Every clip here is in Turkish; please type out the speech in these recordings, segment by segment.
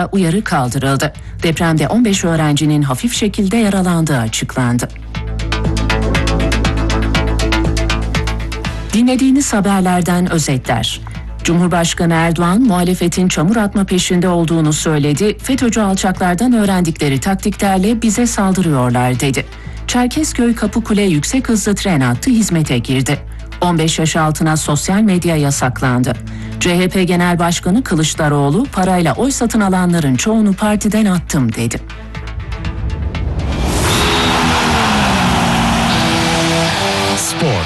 Bursa'da uyarı kaldırıldı. Depremde 15 öğrencinin hafif şekilde yaralandığı açıklandı. Dinlediğiniz haberlerden özetler. Cumhurbaşkanı Erdoğan, muhalefetin çamur atma peşinde olduğunu söyledi. FETÖ'cü alçaklardan öğrendikleri taktiklerle bize saldırıyorlar dedi. Çerkezköy Kapıkule yüksek hızlı tren hattı hizmete girdi. 15 yaş altına sosyal medya yasaklandı. CHP Genel Başkanı Kılıçdaroğlu, parayla oy satın alanların çoğunu partiden attım dedi. Spor.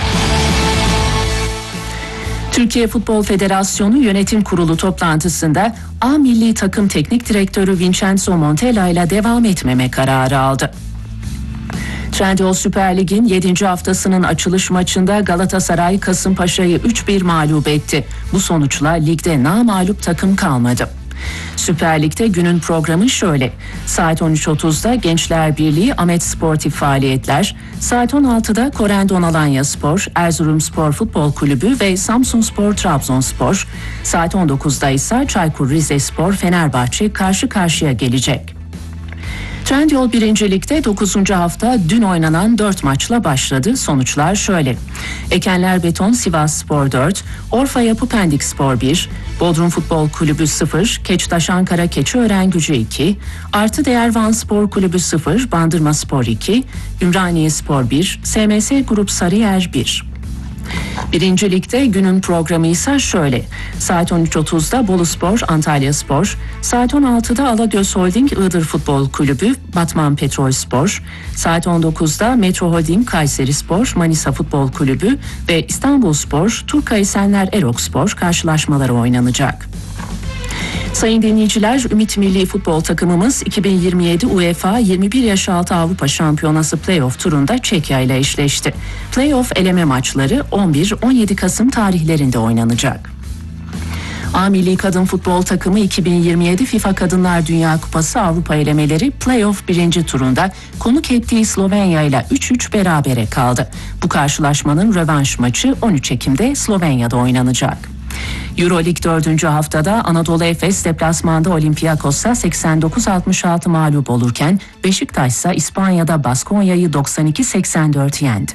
Türkiye Futbol Federasyonu Yönetim Kurulu toplantısında A Milli Takım Teknik Direktörü Vincenzo Montella ile devam etmeme kararı aldı. Trendyol Süper Lig'in 7. haftasının açılış maçında Galatasaray Kasımpaşa'yı 3-1 mağlup etti. Bu sonuçla ligde namağlup takım kalmadı. Süper Lig'de günün programı şöyle. Saat 13.30'da Gençler Birliği Ahmet Sportif faaliyetler, saat 16'da Korendon Alanyaspor, Erzurumspor Futbol Kulübü ve Samsunspor Trabzonspor, saat 19'da ise Çaykur Rizespor Fenerbahçe karşı karşıya gelecek. Trendyol 1. Lig'de 9. hafta dün oynanan 4 maçla başladı. Sonuçlar şöyle. Ekenler Beton Sivasspor 4, Orfa Yapı Pendikspor 1, Bodrum Futbol Kulübü 0, Keçtaş Ankara Keçiören-Gücü 2, Artı Değer Van Spor Kulübü 0, Bandırmaspor 2, Ümraniyespor 1, SMS Grup Sarıyer 1. 1. Lig'de günün programı ise şöyle. Saat 13.30'da Boluspor, Antalyaspor, saat 16'da Alagöz Holding Iğdır Futbol Kulübü, Batman Petrolspor, saat 19'da Metro Holding Kayserispor, Manisa Futbol Kulübü ve İstanbulspor, Turkay Esenler Erokspor karşılaşmaları oynanacak. Sayın dinleyiciler, Ümit Milli Futbol takımımız 2027 UEFA 21 yaş altı Avrupa Şampiyonası Playoff turunda Çekya ile eşleşti. Playoff eleme maçları 11-17 Kasım tarihlerinde oynanacak. A Milli Kadın Futbol takımı 2027 FIFA Kadınlar Dünya Kupası Avrupa elemeleri Playoff 1. turunda konuk ettiği Slovenya ile 3-3 berabere kaldı. Bu karşılaşmanın rövanş maçı 13 Ekim'de Slovenya'da oynanacak. Euroleague 4. haftada Anadolu Efes deplasmanda Olympiakos'a 89-66 mağlup olurken Beşiktaş ise İspanya'da Baskonya'yı 92-84 yendi.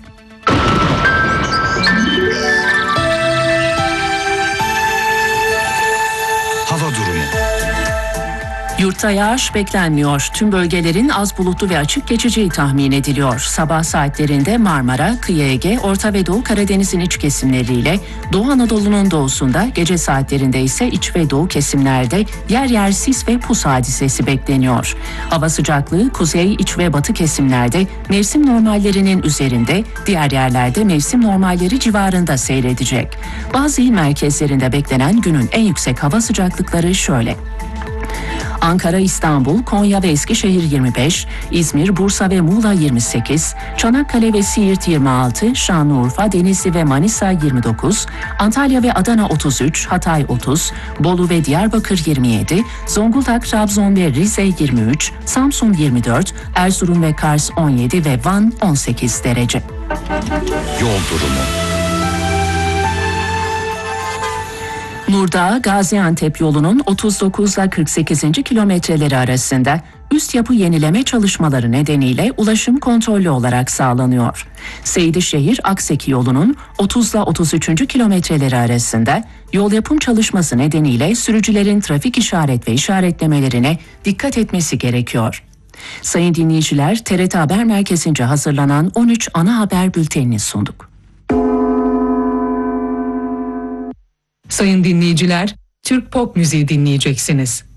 Hava durumu. Yurtta yağış beklenmiyor. Tüm bölgelerin az bulutlu ve açık geçeceği tahmin ediliyor. Sabah saatlerinde Marmara, Kıyı Ege, Orta ve Doğu Karadeniz'in iç kesimleriyle Doğu Anadolu'nun doğusunda, gece saatlerinde ise iç ve doğu kesimlerde yer yer sis ve pus hadisesi bekleniyor. Hava sıcaklığı kuzey, iç ve batı kesimlerde mevsim normallerinin üzerinde, diğer yerlerde mevsim normalleri civarında seyredecek. Bazı il merkezlerinde beklenen günün en yüksek hava sıcaklıkları şöyle. Ankara, İstanbul, Konya ve Eskişehir 25, İzmir, Bursa ve Muğla 28, Çanakkale ve Siirt 26, Şanlıurfa, Denizli ve Manisa 29, Antalya ve Adana 33, Hatay 30, Bolu ve Diyarbakır 27, Zonguldak, Trabzon ve Rize 23, Samsun 24, Erzurum ve Kars 17 ve Van 18 derece. Yol durumu. Nurdağ Gaziantep yolunun 39 ile 48. kilometreleri arasında üst yapı yenileme çalışmaları nedeniyle ulaşım kontrollü olarak sağlanıyor. Seydişehir Akseki yolunun 30 ile 33. kilometreleri arasında yol yapım çalışması nedeniyle sürücülerin trafik işaret ve işaretlemelerine dikkat etmesi gerekiyor. Sayın dinleyiciler, TRT Haber Merkezi'nce hazırlanan 13 ana haber bültenini sunduk. Sayın dinleyiciler, Türk pop müziği dinleyeceksiniz.